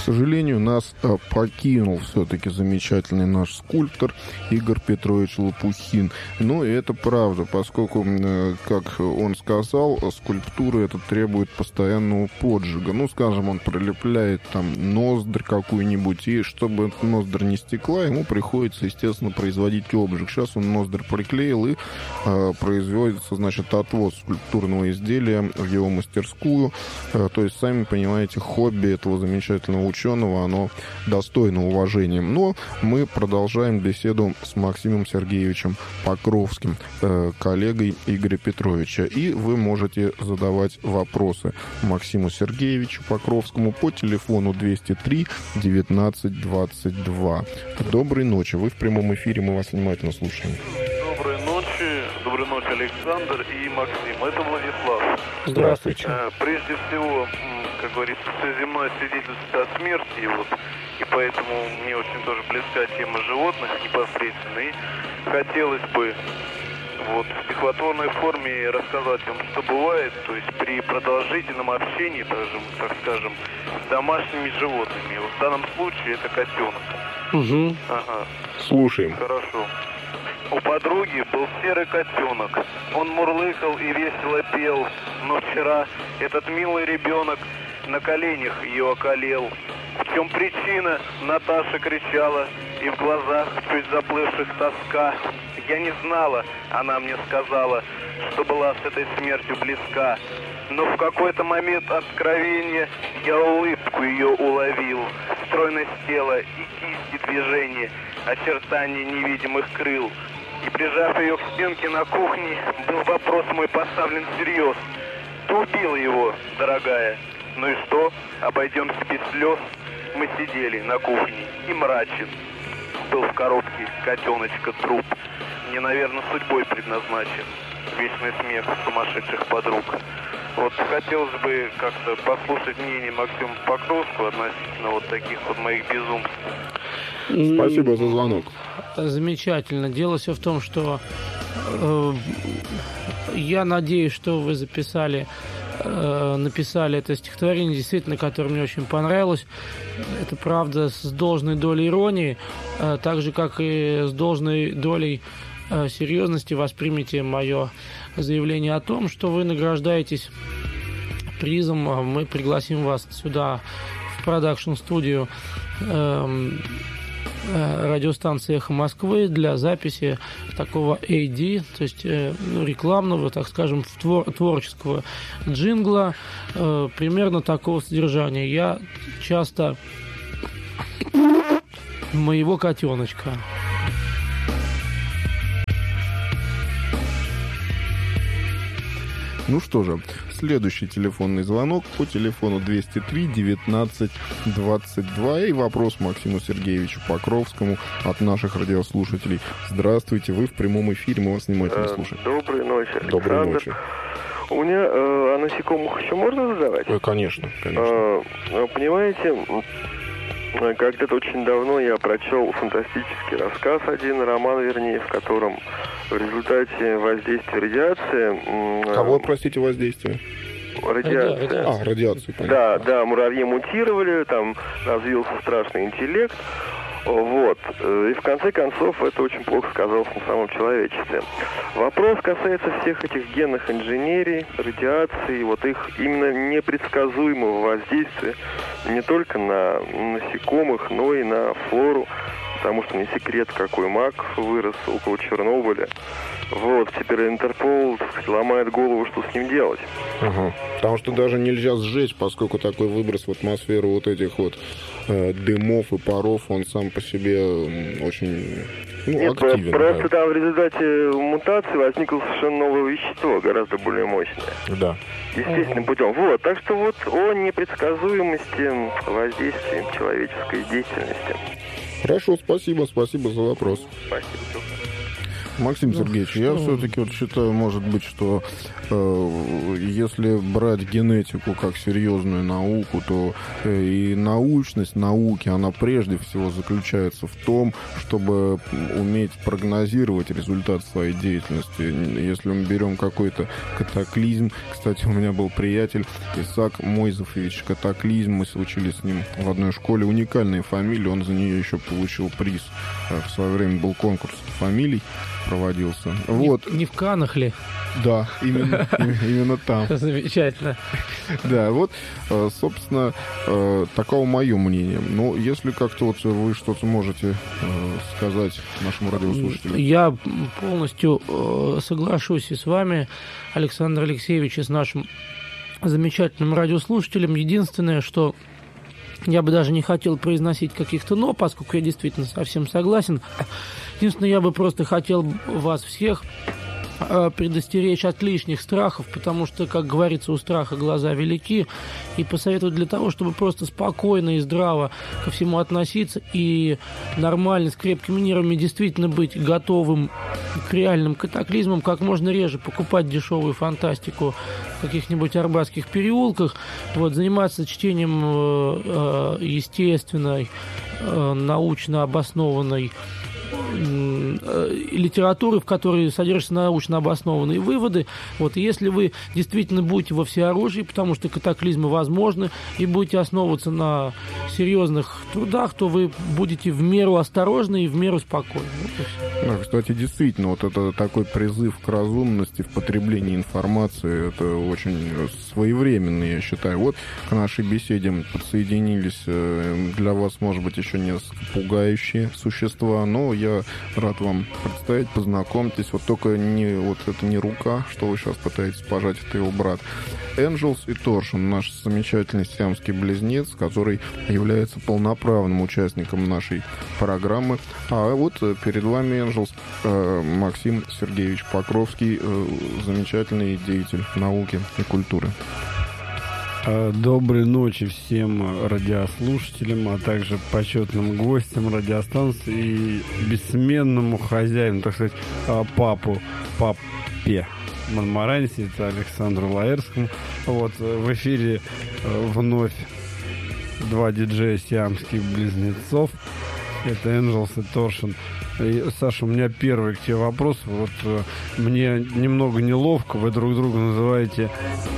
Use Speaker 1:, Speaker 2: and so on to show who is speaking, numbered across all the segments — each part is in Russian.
Speaker 1: сожалению, нас покинул все-таки замечательный наш скульптор Игорь Петрович Лопухин. Но это правда, поскольку, как он сказал, скульптура это требует постоянного поджига. Ну, скажем, он прилепляет там ноздрь какую-нибудь, и чтобы ноздрь не стекла, ему приходится, естественно, производить обжиг. Сейчас он ноздрь приклеил, и производится, значит, отвоз скульптурного изделия в его мастерскую. То есть, сами понимаете, хобби этого замечательного ученого, оно достойно уважения. Но мы продолжаем беседу с Максимом Сергеевичем Покровским, коллегой Игоря Петровича. И вы можете задавать вопросы Максиму Сергеевичу Покровскому по телефону 203 19 22. Доброй ночи. Вы в прямом эфире, мы вас внимательно слушаем.
Speaker 2: Доброй ночи, Александр и Максим. Это Владислав.
Speaker 1: Здравствуйте.
Speaker 2: Прежде всего, как говорится, все земное свидетельствует о смерти, и поэтому мне очень тоже близка тема животных непосредственно. И хотелось бы в стихотворной форме рассказать вам, что бывает, то есть при продолжительном общении, так скажем, с домашними животными. В данном случае это котенок.
Speaker 1: Угу.
Speaker 2: Ага.
Speaker 1: Слушаем.
Speaker 2: Хорошо. У подруги был серый котенок. Он мурлыкал и весело пел. Но вчера этот милый ребенок на коленях ее околел. В чем причина? Наташа кричала, и в глазах чуть заплывших тоска. Я не знала, она мне сказала, что была с этой смертью близка. Но в какой-то момент откровения я улыбку ее уловил. Стройность тела и кисти движения, очертания невидимых крыл. И прижав ее к стенке на кухне, был вопрос мой поставлен всерьез. Ты убила его, дорогая. Ну и что? Обойдемся без слез. Мы сидели на кухне, и мрачен был в коробке котеночка труп. Мне, наверное, судьбой предназначен вечный смех сумасшедших подруг. Хотелось бы как-то послушать мнение Максима Покровского относительно таких моих безумств.
Speaker 1: Спасибо за звонок.
Speaker 3: Замечательно. Дело все в том, что я надеюсь, что вы написали это стихотворение, действительно, которое мне очень понравилось. Это, правда, с должной долей иронии, так же, как и с должной долей серьезности воспримите мое заявление о том, что вы награждаетесь призом. Мы пригласим вас сюда в продакшн-студию радиостанции «Эхо Москвы» для записи такого AD, то есть рекламного, так скажем, творческого джингла, примерно такого содержания. Я часто моего котеночка.
Speaker 1: Ну что же, следующий телефонный звонок по телефону 203 19 22 и вопрос Максиму Сергеевичу Покровскому от наших радиослушателей. Здравствуйте, вы в прямом эфире, мы вас внимательно слушаем.
Speaker 4: Доброй ночи, Александр.
Speaker 1: Доброй ночи.
Speaker 4: У меня о насекомых еще можно задавать?
Speaker 1: Конечно.
Speaker 4: Понимаете, когда-то очень давно я прочел фантастический рассказ, один роман, вернее, в котором в результате воздействия радиации...
Speaker 1: Кого, простите, воздействие?
Speaker 4: Радиация.
Speaker 1: Радиацию, понятно.
Speaker 4: Да, муравьи мутировали, там развился страшный интеллект. И в конце концов это очень плохо сказалось на самом человечестве. Вопрос касается всех этих генных инженерий, радиации, их именно непредсказуемого воздействия не только на насекомых, но и на флору, потому что не секрет, какой мак вырос около Чернобыля. Теперь Интерпол, так сказать, ломает голову, что с ним делать.
Speaker 1: Потому что даже нельзя сжечь, поскольку такой выброс в атмосферу этих дымов и паров, он сам по себе очень активен.
Speaker 4: Просто там в результате мутации возникло совершенно новое вещество, гораздо более мощное.
Speaker 1: Да.
Speaker 4: Естественным путем. Так что о непредсказуемости воздействия человеческой деятельности.
Speaker 1: Хорошо, спасибо за вопрос.
Speaker 4: Спасибо.
Speaker 1: Максим Сергеевич, я все-таки вот считаю, может быть, что если брать генетику как серьезную науку, то и научность науки, она прежде всего заключается в том, чтобы уметь прогнозировать результат своей деятельности. Если мы берем какой-то катаклизм, кстати, у меня был приятель Исаак Мойзефович Катаклизм, мы учились с ним в одной школе, уникальная фамилия, он за нее еще получил приз. В свое время был конкурс фамилий, проводился. Вот.
Speaker 3: Не в Канах ли?
Speaker 1: Да, именно там.
Speaker 3: Замечательно.
Speaker 1: Да, вот, собственно, таково мое мнение. Но если как-то вот вы что-то можете сказать нашему радиослушателю.
Speaker 3: Я полностью соглашусь и с вами, Александр Алексеевич, и с нашим замечательным радиослушателем. Единственное, что я бы даже не хотел произносить каких-то «но», поскольку я действительно совсем согласен. Единственное, я бы просто хотел вас всех предостеречь от лишних страхов, потому что, как говорится, у страха глаза велики, и посоветовать для того, чтобы просто спокойно и здраво ко всему относиться и нормально, с крепкими нервами действительно быть готовым к реальным катаклизмам, как можно реже покупать дешевую фантастику в каких-нибудь арбатских переулках, вот, заниматься чтением естественной, научно обоснованной литературы, в которой содержатся научно обоснованные выводы. Вот, и если вы действительно будете во всеоружии, потому что катаклизмы возможны, и будете основываться на серьезных трудах, то вы будете в меру осторожны и в меру спокойны.
Speaker 1: Да, кстати, действительно, вот это такой призыв к разумности в потреблении информации, это очень своевременный, я считаю. Вот к нашей беседе подсоединились для вас, может быть, еще несколько пугающие существа, но я рад вам представить, познакомьтесь. Вот только это не рука, что вы сейчас пытаетесь пожать, это его брат. Angels и Торшин, наш замечательный сиамский близнец, который является полноправным участником нашей программы. А вот перед вами Angels, Максим Сергеевич Покровский, замечательный деятель науки и культуры.
Speaker 5: Доброй ночи всем радиослушателям, а также почетным гостям радиостанции и бессменному хозяину, так сказать, папе Монмаранси, это Александру Лаэрскому. Вот, в эфире вновь два диджея сиамских близнецов. Это Angels и Торшин. И, Саша, у меня первый к тебе вопрос. Вот мне немного неловко, вы друг друга называете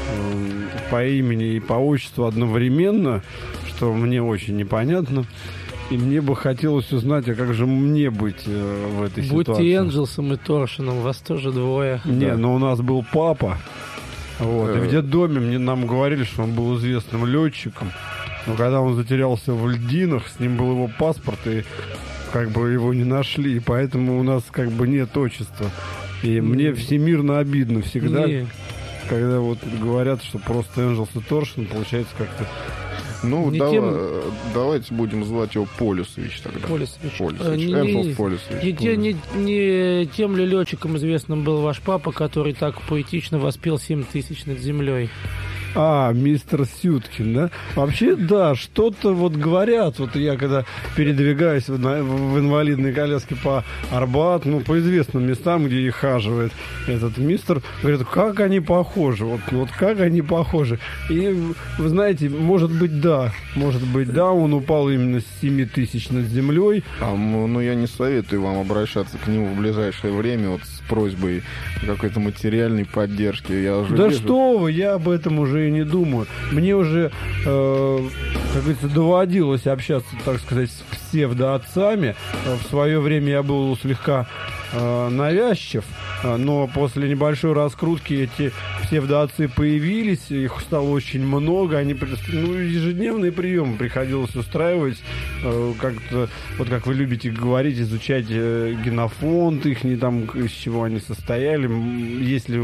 Speaker 5: по имени и по отчеству одновременно, что мне очень непонятно. И мне бы хотелось узнать, а как же мне быть в этой ситуации?
Speaker 3: Будьте Энджелсом и Торшином, вас тоже двое.
Speaker 5: Не, но у нас был папа. Вот, и в детдоме нам говорили, что он был известным летчиком. Но когда он затерялся в льдинах, с ним был его паспорт, и как бы его не нашли. И поэтому у нас как бы нет отчества. И мне всемирно обидно всегда, когда вот говорят, что просто Angels и Торшин, получается как-то...
Speaker 1: Ну, давайте будем звать его Полюсович тогда.
Speaker 3: Полюсович.
Speaker 1: Angels Полюсович.
Speaker 3: Не тем ли летчиком известным был ваш папа, который так поэтично воспел 7000 над землей?
Speaker 5: Мистер Сюткин, да? Вообще, да, что-то вот говорят. Вот я когда передвигаюсь в инвалидной коляске по Арбату, по известным местам, где и хаживает этот мистер, говорят, как они похожи, вот как они похожи. И, вы знаете, может быть, да, он упал именно с 7000 над землей.
Speaker 1: Я не советую вам обращаться к нему в ближайшее время вот с просьбой какой-то материальной поддержки.
Speaker 5: Что вы, я об этом уже и не думаю. Мне уже, как говорится, доводилось общаться, так сказать, с псевдоотцами. В свое время я был слегка навязчив, но после небольшой раскрутки эти псевдоотцы появились, их стало очень много, они ежедневные приемы приходилось устраивать, как-то, вот как вы любите говорить, изучать генофонд их, из чего они состояли, если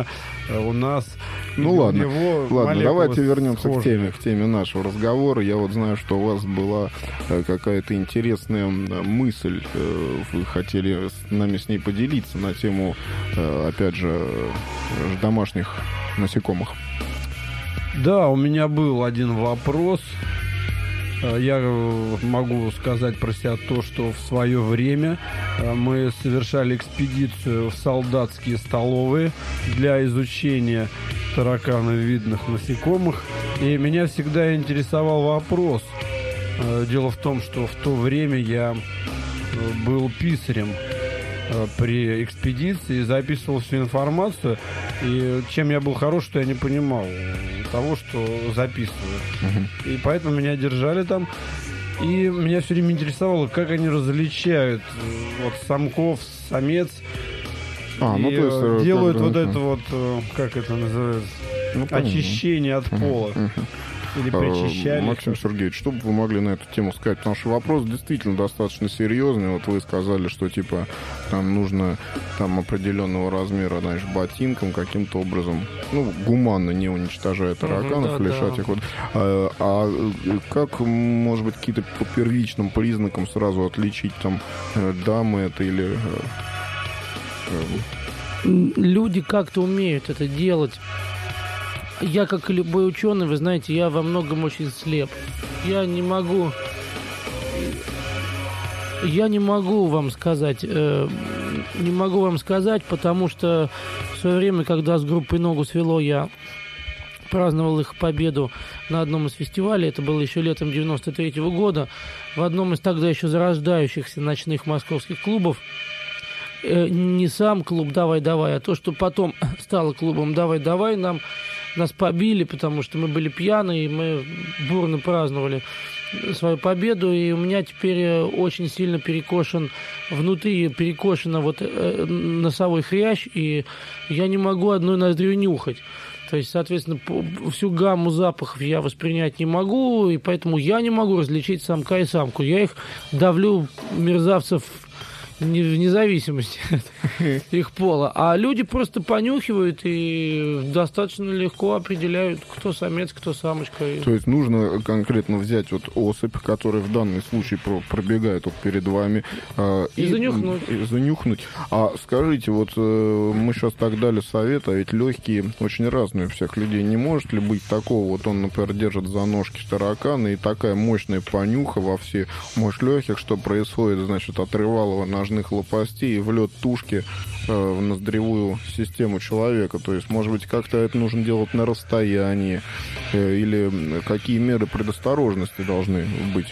Speaker 5: у нас...
Speaker 1: Ладно, давайте вернемся к теме нашего разговора. Я вот знаю, что у вас была какая-то интересная мысль, вы хотели с ней поделиться на тему, опять же, домашних насекомых.
Speaker 5: Да, у меня был один вопрос. Я могу сказать про себя то, что в свое время мы совершали экспедицию в солдатские столовые для изучения таракановидных насекомых. И меня всегда интересовал вопрос. Дело в том, что в то время я был писарем при экспедиции, записывал всю информацию, и чем я был хорош, что я не понимал того, что записываю. И поэтому меня держали там, и меня все время интересовало, как они различают вот самков, самец, и делают вот это вот, как это называется, очищение от пола. Или причищали.
Speaker 1: Максим Сергеевич, что бы вы могли на эту тему сказать? Потому что вопрос действительно достаточно серьезный. Вот вы сказали, что типа там нужно там определенного размера, значит, ботинкам каким-то образом, ну, гуманно, не уничтожая тараканов, лишать их. Вот. Как, может быть, какие-то по первичным признакам сразу отличить там дамы это или...
Speaker 3: Люди как-то умеют это делать. Я, как и любой ученый, вы знаете, я во многом очень слеп. Я не могу вам сказать, потому что в свое время, когда с группой «Ногу свело», я праздновал их победу на одном из фестивалей, это было еще летом 93-го года, в одном из тогда еще зарождающихся ночных московских клубов. Не сам клуб «Давай-давай», а то, что потом стало клубом «Давай-давай», нас побили, потому что мы были пьяные, и мы бурно праздновали свою победу, и у меня теперь очень сильно перекошена вот носовой хрящ, и я не могу одной ноздрю нюхать. То есть, соответственно, всю гамму запахов я воспринять не могу, и поэтому я не могу различить самка и самку. Я их давлю, мерзавцев, вне зависимости от их пола. А люди просто понюхивают и достаточно легко определяют, кто самец, кто самочка.
Speaker 1: То есть нужно конкретно взять вот особь, которая в данном случае пробегает вот перед вами, и занюхнуть. А скажите, вот мы сейчас так дали совет, а ведь легкие очень разные у всех людей. Не может ли быть такого, вот он, например, держит за ножки таракана, и такая мощная понюха во все мощь легких, что происходит, значит, отрывалово ножных лопастей и влет тушки в ноздревую систему человека. То есть, может быть, как-то это нужно делать на расстоянии, или какие меры предосторожности должны быть?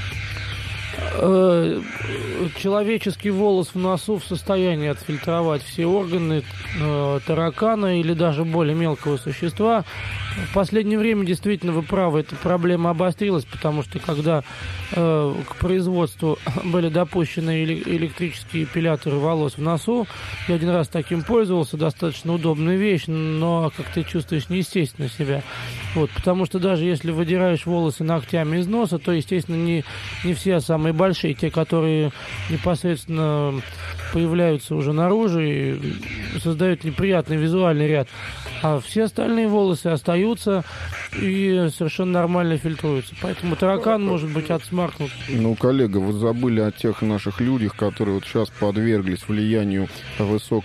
Speaker 3: Человеческий волос в носу в состоянии отфильтровать все органы таракана или даже более мелкого существа. В последнее время, действительно, вы правы, эта проблема обострилась, потому что когда к производству были допущены электрические эпиляторы волос в носу, я один раз таким пользовался, достаточно удобная вещь, но как ты чувствуешь неестественно себя. Вот, потому что даже если выдираешь волосы ногтями из носа, то, естественно, не все самые большие, те, которые непосредственно появляются уже наружу и создают неприятный визуальный ряд. А все остальные волосы остаются и совершенно нормально фильтруются. Поэтому таракан может быть отсмаркнут.
Speaker 1: Ну, коллега, вы забыли о тех наших людях, которые вот сейчас подверглись влиянию высокой